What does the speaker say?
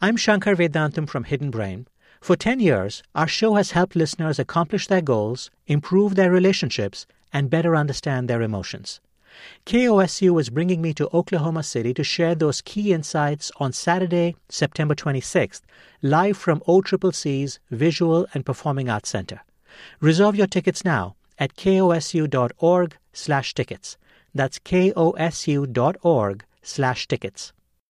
I'm Shankar Vedantam from Hidden Brain. For 10 years, our show has helped listeners accomplish their goals, improve their relationships, and better understand their emotions. KOSU is bringing me to Oklahoma City to share those key insights on Saturday, September 26th, live from OCCC's Visual and Performing Arts Center. Reserve your tickets now at kosu.org/tickets. That's kosu.org/tickets.